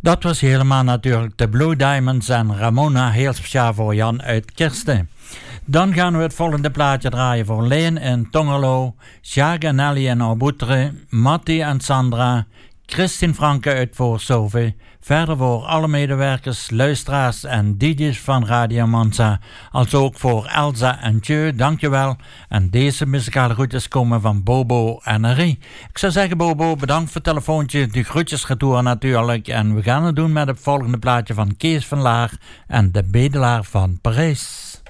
Dat was helemaal natuurlijk de Blue Diamonds en Ramona, heel speciaal voor Jan uit Kirsten. Dan gaan we het volgende plaatje draaien voor Leen en Tongelo, Jacques en Nelly en Arboutre, Matti en Sandra, Christine Franke uit Voorsove. Verder voor alle medewerkers, luisteraars en DJ's van Radio Mansa. Als ook voor Elsa en Tjeu, dankjewel. En deze muzikale groetjes komen van Bobo en Henri. Ik zou zeggen, Bobo, bedankt voor het telefoontje. De groetjes retour natuurlijk. En we gaan het doen met het volgende plaatje van Kees van Laar en de bedelaar van Parijs.